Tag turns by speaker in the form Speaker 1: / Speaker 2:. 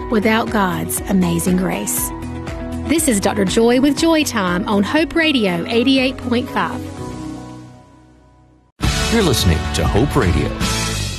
Speaker 1: without God's amazing grace. This is Dr. Joy with Joy Time on Hope Radio 88.5.
Speaker 2: You're listening to Hope Radio,